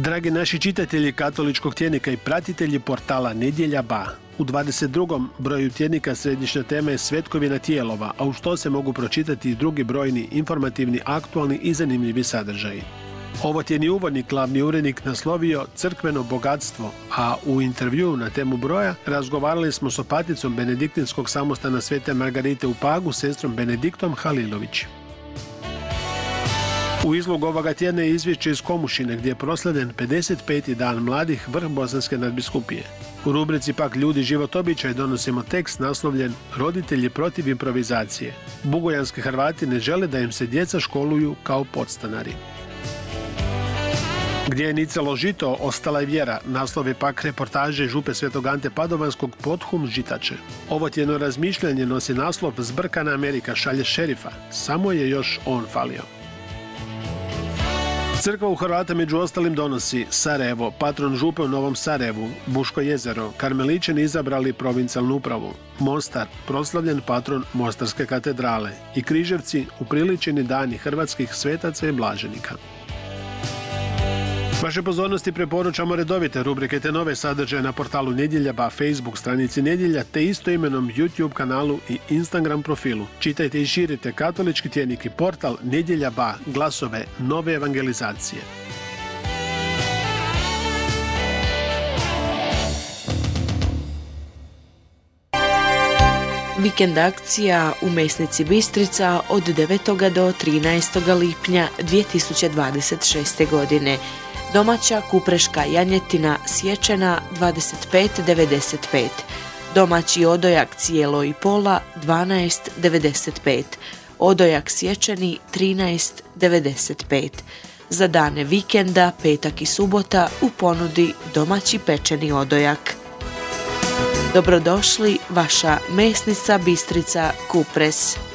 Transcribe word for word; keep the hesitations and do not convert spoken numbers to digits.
Dragi naši čitatelji katoličkog tjednika i pratitelji portala Nedjelja ba, u dvadeset drugom broju tjednika središnja tema je Svetkovina tijelova, a u što se mogu pročitati i drugi brojni, informativni, aktualni i zanimljivi sadržaji. Ovo tjedni uvodnik glavni urednik naslovio Crkveno bogatstvo, a u intervjuu na temu broja razgovarali smo s opaticom Benediktinskog samostana Svete Margarite u Pagu, sestrom Benediktom Halilović. U izlogu ovoga tjedna je izvješće iz Komušine gdje je proslavljen pedeset peti dan mladih vrh Bosanske nadbiskupije. U rubrici pak Ljudi, život, običaj donosimo tekst naslovljen Roditelji protiv improvizacije. Bugojanski Hrvati ne žele da im se djeca školuju kao podstanari. Gdje je nicalo žito, ostala je vjera. Naslov je pak reportaže župe Svetog Ante Padovanskog Pothum Žitače. Ovo tjedno razmišljanje nosi naslov Zbrkana Amerika šalje šerifa. Samo je još on falio. Crkva u Hrvata među ostalim donosi Sarajevo, patron župe u Novom Sarajevu, Buško jezero, Karmeličani izabrali provincijalnu upravu, Mostar, proslavljen patron Mostarske katedrale i Križevci upriličeni dani hrvatskih svetaca i blaženika. Vaše pozornosti preporučamo redovite rubrike te nove sadržaje na portalu Nedjelja ba, Facebook stranici Nedjelja te istoimenom YouTube kanalu i Instagram profilu. Čitajte i širite katolički tjednik i portal Nedjelja ba, glasove nove evangelizacije. Vikend akcija u mesnici Bistrica od devetog do trinaestog lipnja dvije tisuće dvadeset šeste. godine. Domaća kupreška janjetina sječena dvadeset pet devedeset pet. Domaći odojak cijelo i pola dvanaest devedeset pet. Odojak sječeni trinaest devedeset pet. Za dane vikenda, petak i subota u ponudi domaći pečeni odojak. Dobrodošli, vaša mesnica Bistrica Kupres.